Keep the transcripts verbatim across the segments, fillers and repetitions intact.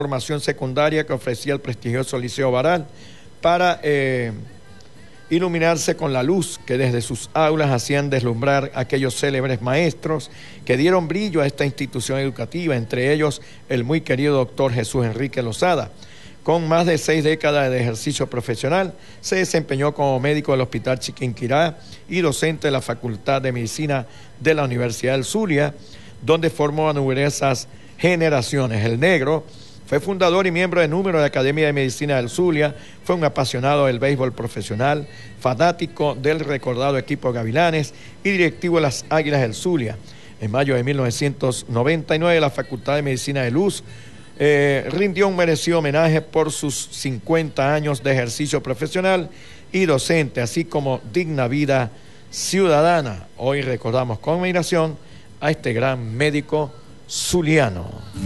formación secundaria que ofrecía el prestigioso Liceo Baral para eh, iluminarse con la luz que desde sus aulas hacían deslumbrar a aquellos célebres maestros que dieron brillo a esta institución educativa, entre ellos el muy querido doctor Jesús Enrique Lozada. Con más de seis décadas de ejercicio profesional, se desempeñó como médico del Hospital Chiquinquirá y docente de la Facultad de Medicina de la Universidad del Zulia, donde formó a numerosas generaciones. El negro fue fundador y miembro de número de la Academia de Medicina del Zulia, fue un apasionado del béisbol profesional, fanático del recordado equipo Gavilanes y directivo de las Águilas del Zulia. En mayo de mil novecientos noventa y nueve, la Facultad de Medicina de Luz eh, rindió un merecido homenaje por sus cincuenta años de ejercicio profesional y docente, así como digna vida ciudadana. Hoy recordamos con admiración a este gran médico zuliano.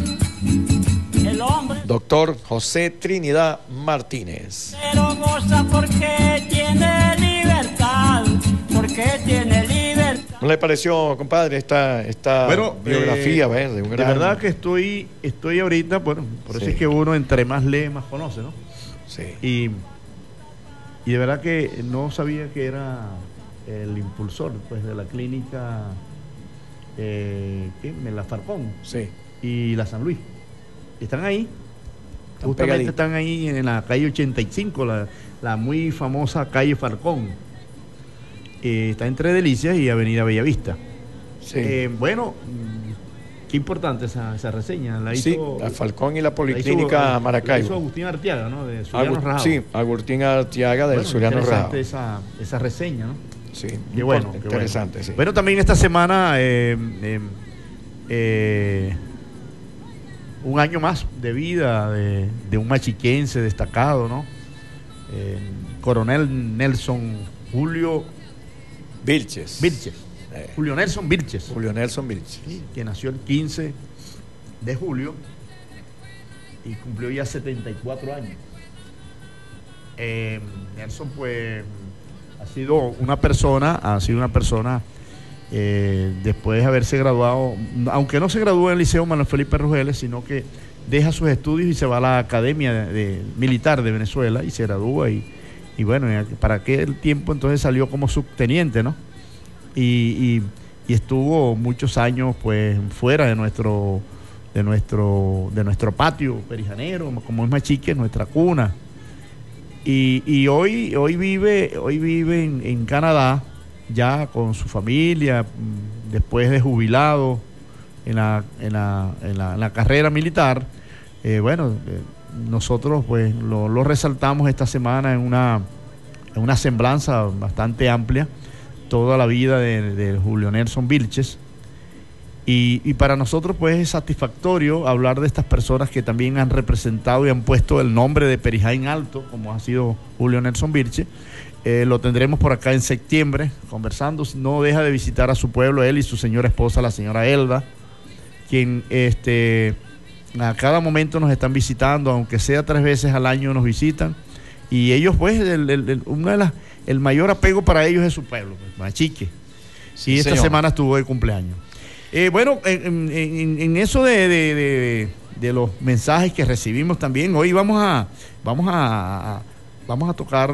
El hombre, doctor José Trinidad Martínez. Pero goza porque tiene libertad, porque tiene libertad. ¿No le pareció, compadre, esta, esta bueno, biografía? Eh, ¿ves? De, un gran... de verdad que estoy, estoy ahorita, bueno, por eso sí. Es que uno entre más lee, más conoce, ¿no? Sí. Y, y de verdad que no sabía que era el impulsor, pues, de la clínica eh, ¿qué? La Falcón. Sí. Y la San Luis. Están ahí, están justamente pegaditos. Están ahí en la calle ochenta y cinco, la, la muy famosa calle Falcón. Eh, está entre Delicias y Avenida Bellavista. Sí. Eh, bueno, qué importante esa, esa reseña. La hizo, sí, la Falcón y la Policlínica la hizo, Maracaibo. La hizo Agustín Arteaga, ¿no? De Zuliano Agust Rajado. Sí, Agustín Arteaga del bueno, Zuliano Rajado. Esa, esa reseña, ¿no? Sí, qué bueno, qué interesante, bueno. Sí. Bueno, también esta semana eh, eh, eh, un año más de vida de, de un machiquense destacado, ¿no? Eh, Coronel Nelson Julio Vilches. Vilches. Eh. Julio Nelson Vilches. Julio Nelson Vilches. Sí, que nació el quince de julio y cumplió ya setenta y cuatro años. Eh, Nelson, pues, ha sido una persona, ha sido una persona, eh, después de haberse graduado, aunque no se graduó en el Liceo Manuel Felipe Rugeles, sino que deja sus estudios y se va a la Academia de, de, Militar de Venezuela y se gradúa y, y bueno, para aquel tiempo entonces salió como subteniente, ¿no? Y, y, y estuvo muchos años pues fuera de nuestro, de nuestro, de nuestro patio perijanero, como es Machique, nuestra cuna. Y, y hoy, hoy vive, hoy vive en, en Canadá, ya con su familia, después de jubilado en la, en la, en la, en la carrera militar. Eh, bueno, eh, nosotros pues lo, lo resaltamos esta semana en una, en una semblanza bastante amplia, toda la vida de, de Julio Nelson Vilches. Y, y para nosotros pues es satisfactorio hablar de estas personas que también han representado y han puesto el nombre de Perijá en alto, como ha sido Julio Nelson Vilches. Eh, lo tendremos por acá en septiembre, conversando. No deja de visitar a su pueblo, él y su señora esposa, la señora Elda, quien este, a cada momento nos están visitando, aunque sea tres veces al año nos visitan. Y ellos pues, el, el, el, una de las, el mayor apego para ellos es su pueblo, pues, Machique. Sí, y esta señor. semana estuvo de cumpleaños. Eh, bueno, en, en, en eso de, de, de, de los mensajes que recibimos también, hoy vamos a vamos a, a vamos a tocar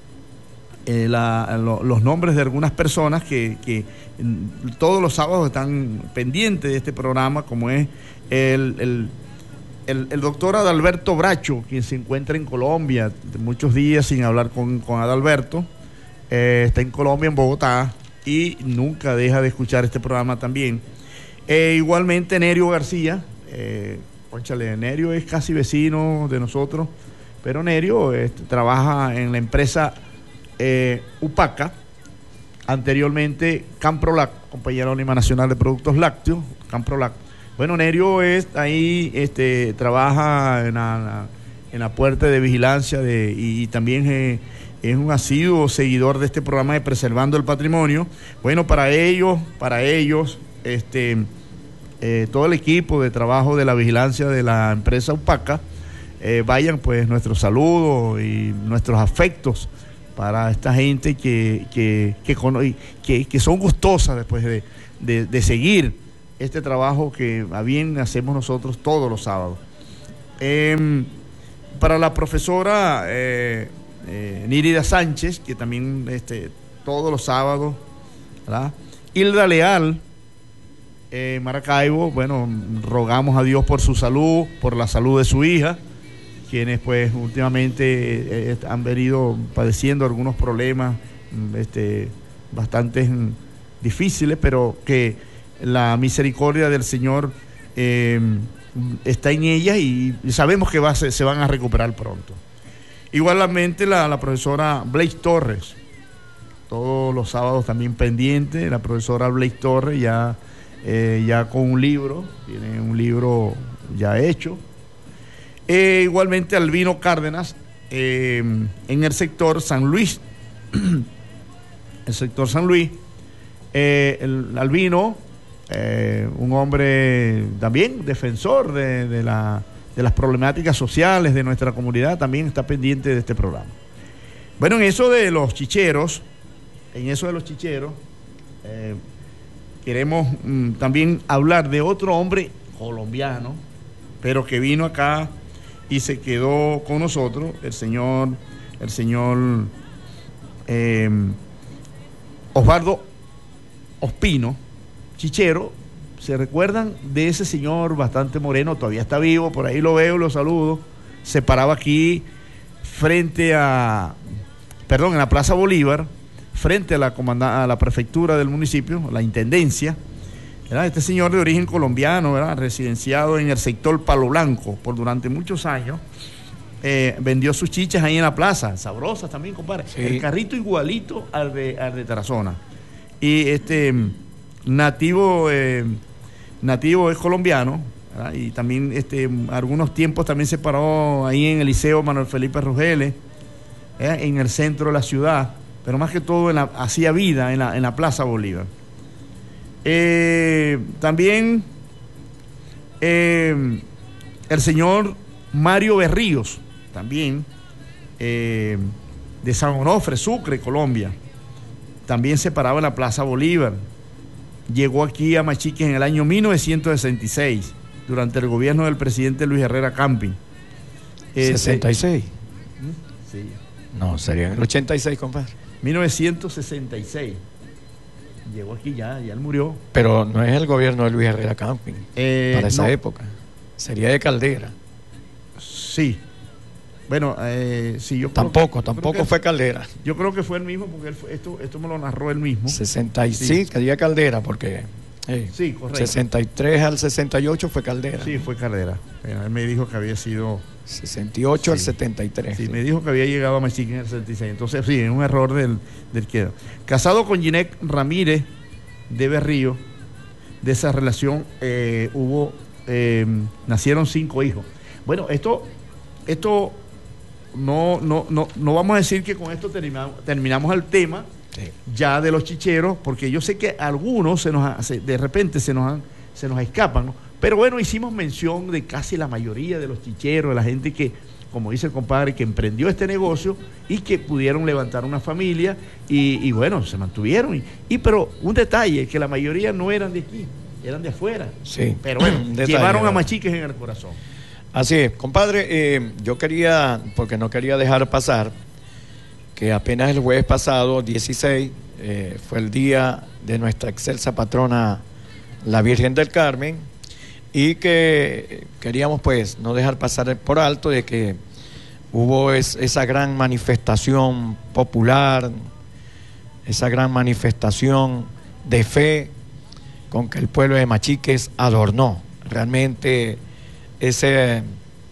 eh, la, lo, los nombres de algunas personas que, que todos los sábados están pendientes de este programa, como es el, el, el, el doctor Adalberto Bracho, quien se encuentra en Colombia, muchos días sin hablar con, con Adalberto, eh, está en Colombia, en Bogotá, y nunca deja de escuchar este programa también. Eh, igualmente Nerio García, eh, cónchale, Nerio es casi vecino de nosotros, pero Nerio este, trabaja en la empresa eh, Upaca, anteriormente Camprolac, Compañía Anónima Nacional de Productos Lácteos, Camprolac. Bueno, Nerio es ahí, este, trabaja en la, en la puerta de vigilancia de, y, y también eh, es un asiduo seguidor de este programa de Preservando el Patrimonio. Bueno, para ellos, para ellos, este... Eh, todo el equipo de trabajo de la vigilancia de la empresa Upaca, eh, vayan pues nuestros saludos y nuestros afectos para esta gente que, que, que, que, que son gustosas después de, de, de seguir este trabajo que a bien hacemos nosotros todos los sábados. Eh, para la profesora eh, eh, Nírida Sánchez, que también este, todos los sábados, ¿verdad? Hilda Leal, eh, Maracaibo, bueno, rogamos a Dios por su salud, por la salud de su hija, quienes pues últimamente eh, han venido padeciendo algunos problemas este, bastante difíciles, pero que la misericordia del Señor eh, está en ellas y sabemos que va, se, se van a recuperar pronto. Igualmente la, la profesora Blaise Torres, todos los sábados también pendiente, la profesora Blaise Torres ya, eh, ya con un libro, tiene un libro ya hecho. Eh, igualmente Albino Cárdenas, eh, en el sector San Luis, el sector San Luis, eh, el Albino, Eh, un hombre también defensor de, de, la, de las problemáticas sociales de nuestra comunidad, también está pendiente de este programa. Bueno, en eso de los chicheros, en eso de los chicheros, eh, queremos mm, también hablar de otro hombre colombiano, pero que vino acá y se quedó con nosotros, el señor, el señor eh, Osvaldo Ospino, chichero. ¿Se recuerdan de ese señor bastante moreno? Todavía está vivo, por ahí lo veo, lo saludo. Se paraba aquí frente a, perdón, en la Plaza Bolívar, frente a la, comanda, a la prefectura del municipio, la intendencia, ¿verdad? Este señor de origen colombiano, ¿verdad? Residenciado en el sector Palo Blanco por durante muchos años, eh, vendió sus chichas ahí en la plaza, sabrosas también, compadre. Sí. El carrito igualito al de, al de Tarazona. Y este... Nativo, eh, nativo es colombiano, ¿verdad? Y también este, algunos tiempos también se paró ahí en el Liceo Manuel Felipe Rugeles, ¿eh? En el centro de la ciudad, pero más que todo en la, hacía vida en la, en la Plaza Bolívar. Eh, también eh, el señor Mario Berríos, también eh, de San Onofre, Sucre, Colombia, también se paraba en la Plaza Bolívar. Llegó aquí a Machiques en el año mil novecientos sesenta y seis, durante el gobierno del presidente Luis Herrera Camping. Eh, ¿sesenta y seis? Sí. No, sería el ochenta y seis, compadre. mil novecientos sesenta y seis. Llegó aquí ya, ya él murió. Pero no es el gobierno de Luis Herrera Camping, eh, para esa no. época. Sería de Caldera. Sí. Bueno, eh, sí, yo tampoco, que, tampoco que, fue Caldera. Yo creo que fue el mismo, porque él fue, esto, esto me lo narró él mismo. sesenta y seis, sí, quería Caldera, porque eh, sí, correcto. sesenta y tres al sesenta y ocho fue Caldera. Sí, fue Caldera. Él me dijo que había sido sesenta y ocho sí. al setenta y tres. Sí, sí, me dijo que había llegado a Machiques en el sesenta y seis. Entonces, sí, es un error del, del que. Casado con Ginette Ramírez de Berrío, de esa relación eh, hubo, eh, nacieron cinco hijos. Bueno, esto, esto no, no, no, no vamos a decir que con esto terminamos, terminamos el tema sí. ya de los chicheros, porque yo sé que algunos se nos se, de repente se nos han, se nos escapan, ¿no? Pero bueno, hicimos mención de casi la mayoría de los chicheros, de la gente que, como dice el compadre, que emprendió este negocio y que pudieron levantar una familia y, y bueno, se mantuvieron. Y, y pero un detalle, que la mayoría no eran de aquí, eran de afuera. Sí. Pero bueno, llevaron a Machiques en el corazón. Así es, compadre, eh, yo quería, porque no quería dejar pasar, que apenas el jueves pasado, dieciséis, eh, fue el día de nuestra excelsa patrona, la Virgen del Carmen, y que queríamos pues no dejar pasar por alto de que hubo es, esa gran manifestación popular, esa gran manifestación de fe con que el pueblo de Machiques adornó realmente ese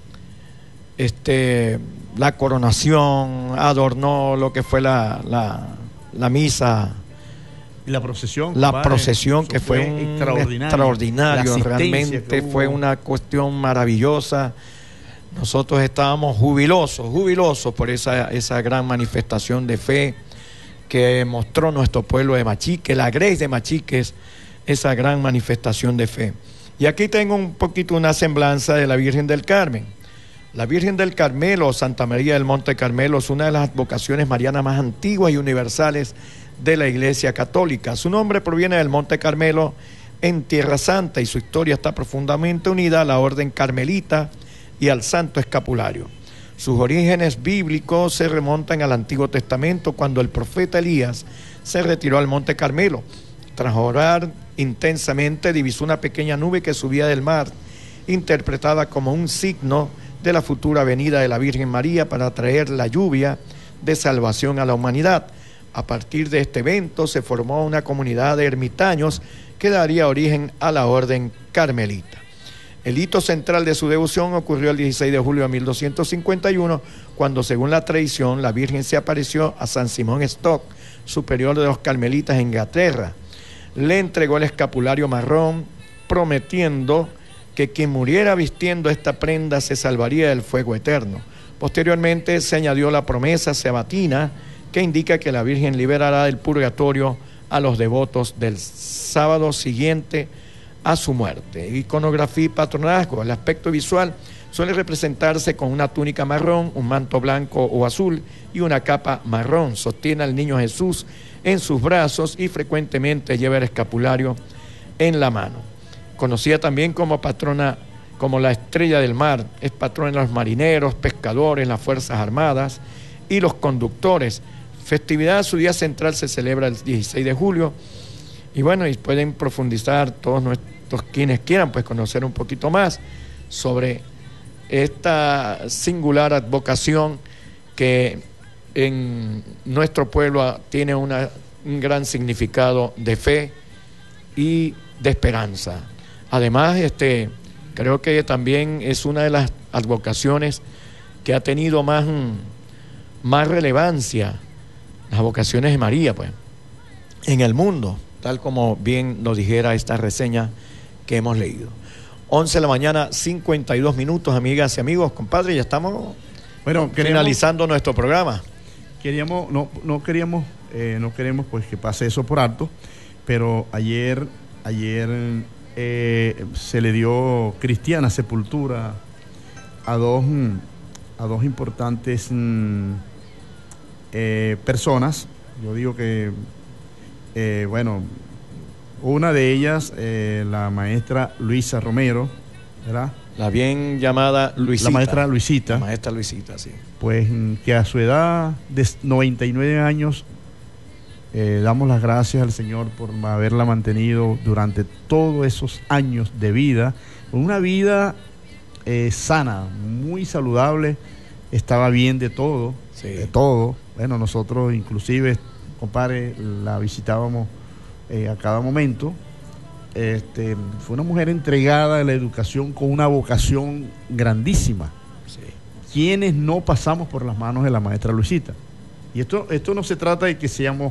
este la coronación, adornó lo que fue la, la, la misa y la procesión la compadre, procesión que fue, fue un extraordinario, extraordinario realmente fue una cuestión maravillosa. Nosotros estábamos jubilosos jubilosos por esa, esa gran manifestación de fe que mostró nuestro pueblo de Machiques, la Grey de Machiques, esa gran manifestación de fe. Y aquí tengo un poquito una semblanza de la Virgen del Carmen. La Virgen del Carmelo, Santa María del Monte Carmelo, es una de las advocaciones marianas más antiguas y universales de la Iglesia Católica. Su nombre proviene del Monte Carmelo en Tierra Santa y su historia está profundamente unida a la orden carmelita y al Santo Escapulario. Sus orígenes bíblicos se remontan al Antiguo Testamento, cuando el profeta Elías se retiró al Monte Carmelo. Tras orar intensamente, divisó una pequeña nube que subía del mar, interpretada como un signo de la futura venida de la Virgen María para traer la lluvia de salvación a la humanidad. A partir de este evento se formó una comunidad de ermitaños que daría origen a la orden carmelita. El hito central de su devoción ocurrió el dieciséis de julio de mil doscientos cincuenta y uno, cuando, según la tradición, la Virgen se apareció a San Simón Stock, superior de los carmelitas en Inglaterra. Le entregó el escapulario marrón, prometiendo que quien muriera vistiendo esta prenda se salvaría del fuego eterno. Posteriormente se añadió la promesa sabatina, que indica que la Virgen liberará del purgatorio a los devotos del sábado siguiente a su muerte. Iconografía y patronazgo. El aspecto visual suele representarse con una túnica marrón, un manto blanco o azul y una capa marrón. Sostiene al niño Jesús en sus brazos y frecuentemente lleva el escapulario en la mano. Conocida también como patrona, como la estrella del mar, es patrona de los marineros, pescadores, las Fuerzas Armadas y los conductores. Festividad, su día central se celebra el dieciséis de julio. Y bueno, y pueden profundizar todos nuestros quienes quieran, pues conocer un poquito más sobre esta singular advocación que en nuestro pueblo tiene una, un gran significado de fe y de esperanza. Además, este, creo que también es una de las advocaciones que ha tenido más, más relevancia, las vocaciones de María, pues, en el mundo, tal como bien nos dijera esta reseña que hemos leído. once de la mañana, cincuenta y dos minutos, amigas y amigos. Compadre, ya estamos bueno, queríamos, finalizando nuestro programa. Queríamos, no, no queríamos, eh, no queremos pues que pase eso por alto, pero ayer, ayer eh, se le dio cristiana sepultura a dos, a dos importantes mm, eh, personas. Yo digo que Eh, bueno, una de ellas, eh, la maestra Luisa Romero, ¿verdad? La bien llamada Luisita. La maestra Luisita. La maestra Luisita, sí. Pues que a su edad de noventa y nueve años, eh, damos las gracias al Señor por haberla mantenido durante todos esos años de vida, una vida eh, sana, muy saludable, estaba bien de todo, sí. de todo. Bueno, nosotros inclusive, compadre, la visitábamos eh, a cada momento. Este, fue una mujer entregada a la educación con una vocación grandísima. Sí. Quienes no pasamos por las manos de la maestra Luisita. Y esto, esto no se trata de que seamos,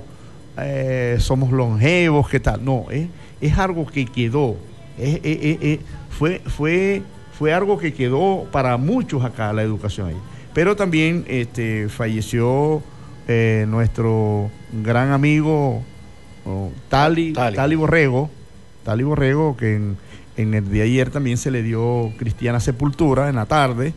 eh, somos longevos, ¿qué tal? No, eh, es algo que quedó. Eh, eh, eh, eh, fue, fue, fue algo que quedó para muchos acá, la educación ahí. Pero también este, falleció Eh, nuestro gran amigo oh, Tali, Tali. Tali Borrego, Tali Borrego, que en, en el día de ayer también se le dio cristiana sepultura en la tarde.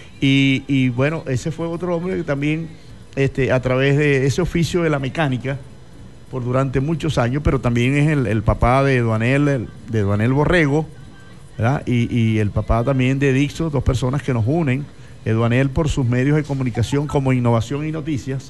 Y, y bueno, ese fue otro hombre que también este, a través de ese oficio de la mecánica por durante muchos años, pero también es el, el papá de Duanel, de Duanel Borrego, ¿verdad? Y, y el papá también de Dixo, dos personas que nos unen. Duanel por sus medios de comunicación como Innovación y Noticias,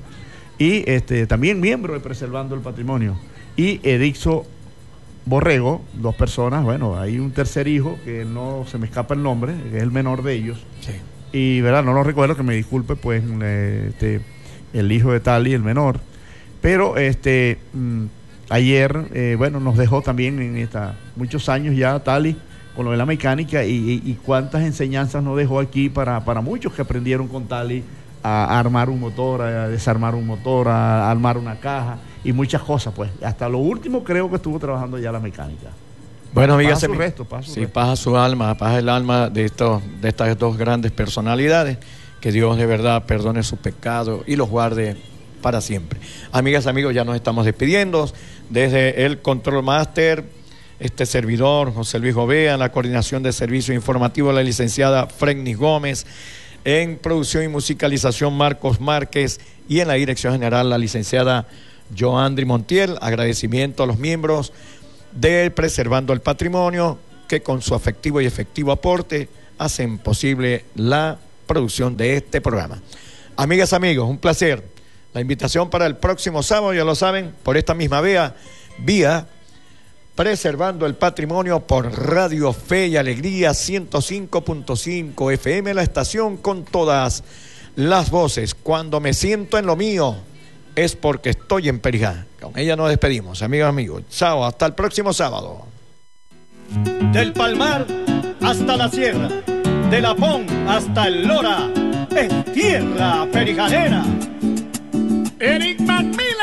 y este, también miembro de Preservando el Patrimonio, y Edixo Borrego, dos personas. Bueno, hay un tercer hijo que no se me escapa el nombre, que es el menor de ellos, sí. Y verdad, no lo recuerdo, que me disculpe, pues este, el hijo de Tali, el menor, pero este mm, ayer, eh, bueno, nos dejó también en esta, muchos años ya Tali con lo de la mecánica, y, y, y cuántas enseñanzas nos dejó aquí para, para muchos que aprendieron con Tali a armar un motor, a desarmar un motor, a armar una caja y muchas cosas, pues. Hasta lo último creo que estuvo trabajando ya la mecánica. Bueno, amigas, pasa su resto, pasa su sí, resto. pasa su alma, pasa el alma de estos, de estas dos grandes personalidades. Que Dios de verdad perdone sus pecados y los guarde para siempre. Amigas, amigos, ya nos estamos despidiendo. Desde el Control Master, este servidor, José Luis Gobea, en la coordinación de servicio informativo, la licenciada Frednis Gómez, en producción y musicalización Marcos Márquez, y en la dirección general la licenciada Joandri Montiel. Agradecimiento a los miembros de Preservando el Patrimonio, que con su afectivo y efectivo aporte hacen posible la producción de este programa. Amigas, amigos, un placer. La invitación para el próximo sábado, ya lo saben, por esta misma vía, vía Preservando el Patrimonio por Radio Fe y Alegría ciento cinco punto cinco F M, la estación con todas las voces. Cuando me siento en lo mío es porque estoy en Perijá. Con ella nos despedimos, amigos, amigos. Chao, hasta el próximo sábado. Del Palmar hasta la Sierra, de La Pon hasta el Lora, es tierra perijanera. Eric McMillan.